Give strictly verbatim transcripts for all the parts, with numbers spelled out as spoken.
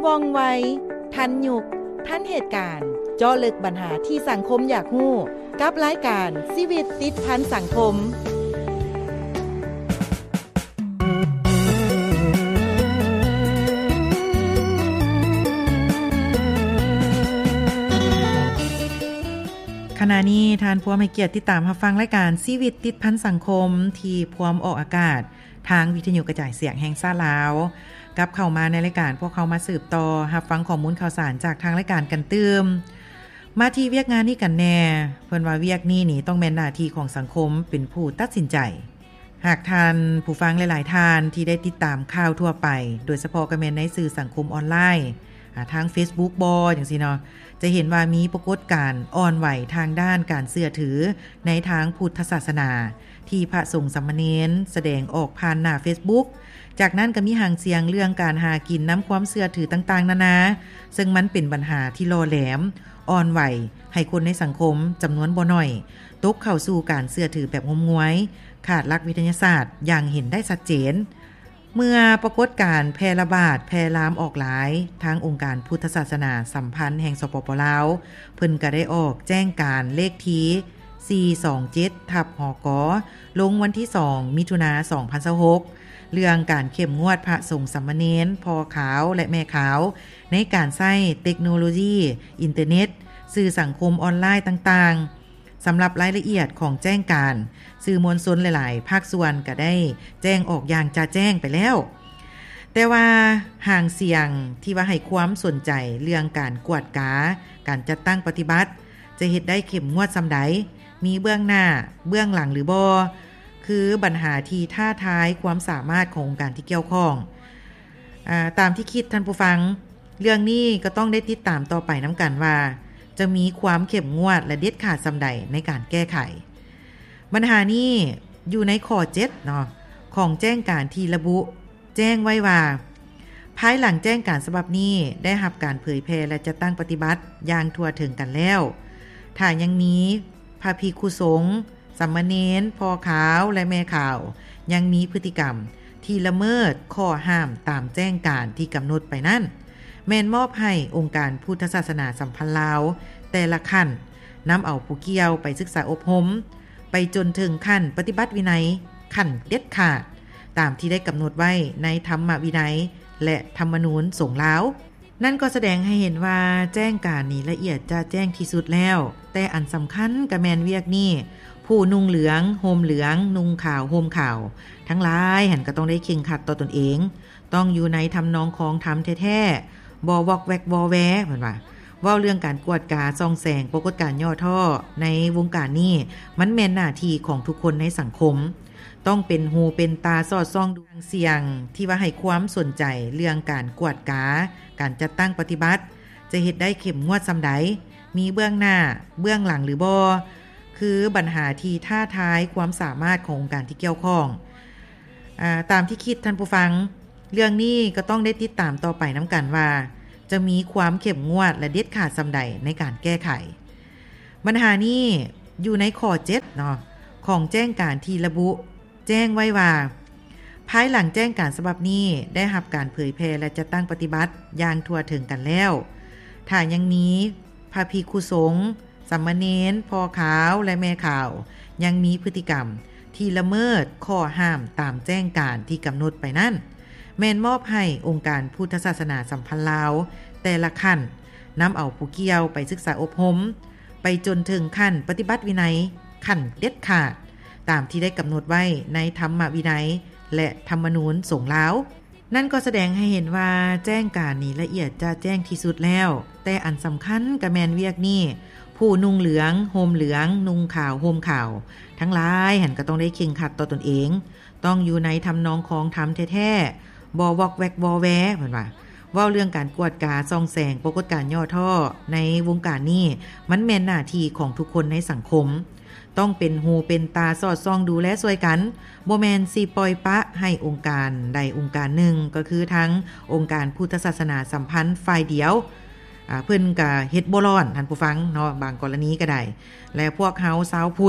ว่องไวทันยุคทันเหตุการณ์เจาะลึกปัญหาที่สังคมอยากรู้กับรายการชีวิตติดพันสังคมขณะนี้ท่านผู้มีเกียรติติดตามรับฟังรายการชีวิตติดพันสังคมที่พร้อมออกอากาศทางวิทยุกระจายเสียงแห่งชาติลาวกับเข้ามาในรายการพวกเขามาสืบต่อรับฟังข้อมูลข่าวสารจากทางรายการกันเติมมาที่เวียกงานนี้กันแน่เพิ่นว่าเวียกนี้นี่ต้องแม่นหน้าที่ของสังคมเป็นผู้ตัดสินใจหากท่านผู้ฟังหลายๆท่านที่ได้ติดตามข่าวทั่วไปโดยเฉพาะก็แม่นในสื่อสังคมออนไลน์ทาง Facebook บ่จังซี่เนาะจะเห็นว่ามีปรากฏการณ์อ่อนไหวทางด้านการเชื่อถือในทางพุทธศาสนาที่พระสงฆ์สามเณรแสดงออกผ่านหน้า Facebook จากนั้นก็มีหางเสียงเรื่องการหากินน้ำความเชื่อถือต่างๆนานาซึ่งมันเป็นปัญหาที่ล่อแหลมอ่อนไหวให้คนในสังคมจำนวนบ่น้อยตกเข้าสู่การเชื่อถือแบบงมงวยขาดหลักวิทยาศาสตร์อย่างเห็นได้ชัดเจนเมื่อปรากฏการณ์แพร่ระบาดแพร่ลามออกหลายทางองค์การพุทธศาสนาสัมพันธ์แห่งสปป.ลาวเพิ่นก็ได้ออกแจ้งการเลขที่สี่สองเจ็ด ทับ หก.ลงวันที่สองมิถุนายนสองพันยี่สิบหกเรื่องการเข้มงวดพระสงฆ์สามเณรพ่อขาวและแม่ขาวในการใช้เทคโนโลยีอินเทอร์เน็ตสื่อสังคมออนไลน์ต่างๆสำหรับรายละเอียดของแจ้งการสื่อมวลชนหลายๆภาคส่วนก็ได้แจ้งออกอย่างจะแจ้งไปแล้วแต่ว่าห่างเสียงที่ว่าให้ความสนใจเรื่องการกวดกาการจัดตั้งปฏิบัติจะเฮ็ดได้เข้มงวดซำใดมีเบื้องหน้าเบื้องหลังหรือบ่คือปัญหาที่ท้าทายความสามารถขององค์การที่เกี่ยวข้องอ่าตามที่คิดท่านผู้ฟังเรื่องนี้ก็ต้องได้ติดตามต่อไปนำกันว่าจะมีความเข้มงวดและเด็ดขาดซำใดในการแก้ไขปัญหานี้อยู่ในข้อเจ็ดเนาะของแจ้งการที่ระบุแจ้งไว้ว่าภายหลังแจ้งการฉบับนี้ได้รับการเผยแพร่และจะตั้งปฏิบัติอย่างทั่วถึงกันแล้วถ้ายังมีพระภิกษุสงฆ์สามเณรพ่อขาวและแม่ขาวยังมีพฤติกรรมที่ละเมิดข้อห้ามตามแจ้งการที่กำหนดไปนั้นแม่นมอบให้องค์การพุทธศาสนาสัมพันธ์ลาวแต่ละขั้นนำเอาผู้เกี่ยวไปศึกษาอบรมไปจนถึงขั้นปฏิบัติวินัยขั้นเด็ดขาดตามที่ได้กำหนดไว้ในธรรมวินัยและธรรมนูญสงฆ์ลาวนั่นก็แสดงให้เห็นว่าแจ้งการนี้ละเอียดจะแจ้งที่สุดแล้วแต่อันสำคัญก็แม่นเวียกนี้ผู้นุ่งเหลืองห่มเหลืองนุ่งขาวห่มขาวทั้งหลายหันก็ต้องได้เข่งขัดต่อตนเองต้องอยู่ในทำนองของธรรมแท้ๆบ่วอกแวกบ่แวเหมือนว่าเว้าเรื่องการกวดกาส่องแสงปรากฏการณ์ย่อท่อในวงการนี้มันแม่นหน้าที่ของทุกคนในสังคมต้องเป็นหูเป็นตาสอดส่องดูเสียงที่ว่าให้ความสนใจเรื่องการกวดกาการจัดตั้งปฏิบัติจะเฮ็ดได้เข้มงวดซำใดมีเบื้องหน้าเบื้องหลังหรือบ่คือปัญหาที่ท้าทายความสามารถขององค์การที่เกี่ยวข้องอ่าตามที่คิดท่านผู้ฟังเรื่องนี้ก็ต้องได้ติดตามต่อไปนำกันว่าจะมีความเข้มงวดและเด็ดขาดซำใดในการแก้ไขปัญหานี้อยู่ในข้อเจ็ดเนาะของแจ้งการที่ระบุแจ้งไว้ว่าภายหลังแจ้งการฉบับนี้ได้รับการเผยแพร่และจะตั้งปฏิบัติอย่างทั่วถึงกันแล้วถ้ายังมีพระภิกษุสงฆ์สามเณรพ่อขาวและแม่ขาวยังมีพฤติกรรมที่ละเมิดข้อห้ามตามแจ้งการที่กำหนดไปนั้นแม่นมอบให้องค์การพุทธศาสนาสัมพันธ์ลาวแต่ละขั้นนำเอาผู้เกี่ยวไปศึกษาอบรมไปจนถึงขั้นปฏิบัติวินัยขั้นเด็ดขาดตามที่ได้กำหนดไว้ในธรรมวินัยและธรรมนูญสงฆ์ลาวนั่นก็แสดงให้เห็นว่าแจ้งการนี้ละเอียดจะแจ้งที่สุดแล้วแต่อันสำคัญก็แม่นเวียกนี้ผู้นุ่งเหลืองห่มเหลืองนุ่งขาวห่มขาวทั้งหลายหันก็ต้องได้เข่งขัดต่อตนเองต้องอยู่ในทำนองของธรรมแท้ๆบ่วอกแวกบ่แวเหมือนว่าเว้าเรื่องการกวดกาส่องแสงปรากฏการณ์ย่อท่อในวงการนี้มันแม่นหน้าที่ของทุกคนในสังคมต้องเป็นหูเป็นตาสอดส่องดูแลช่วยกันบ่แม่นสิปล่อยปะให้องค์การใดองค์การหนึ่งก็คือทั้งองค์การพุทธศาสนาสัมพันธ์ฝ่ายเดียวอ่าเพิ่นก็เฮ็ดบ่ร้อนท่านผู้ฟังเนาะบางกรณีก็ได้และพวกเฮาชาวพุทธ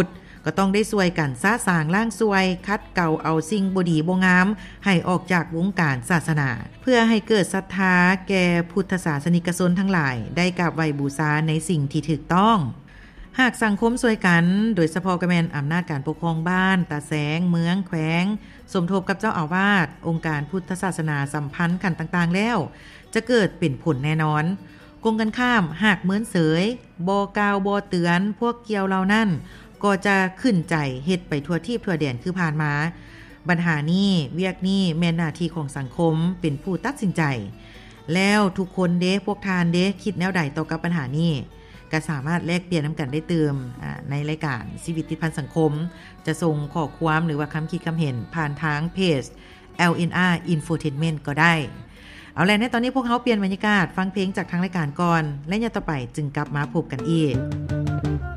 ก็ต้องได้ช่วยกันสร้างสร้างล้างซวยคัดเก่าเอาสิ่งบ่ดีบ่งามให้ออกจากวงการศาสนาเพื่อให้เกิดศรัทธาแก่พุทธศาสนิกชนทั้งหลายได้กราบไหว้บูชาในสิ่งที่ถูกต้องหากสังคมช่วยกันโดยเฉพาะกระแม่นอำนาจการปกครองบ้านตาแสงเมืองแขวงสมทบกับเจ้าอาวาสองค์การพุทธศาสนาสัมพันธ์กันต่างๆแล้วจะเกิดเป็นผลแน่นอนกงกันข้ามหากเหมือนเสยบ่กล่าวบ่เตือนพวกเกี่ยวเหล่านั้นก็จะขึ้นใจเฮ็ดไปทั่วทีบทั่วแดนคือผ่านมาปัญหานี้เวียกนี้แม่นหน้าที่ของสังคมเป็นผู้ตัดสินใจแล้วทุกคนเด้พวกทานเด้คิดแนวใดต่อกับปัญหานี้ก็สามารถแลกเปลี่ยนน้ำกันได้เติมในรายการชีวิตติดพันสังคมจะส่งข้อความหรือว่าคำคิดคำเห็นผ่านทางเพจ แอล เอ็น อาร์ Infotainment ก็ได้เอาแล้วในตอนนี้พวกเขาเปลี่ยนบรรยากาศฟังเพลงจากทางรายการก่อนและอย่าต่อไปจึงกลับมาพบกันอีก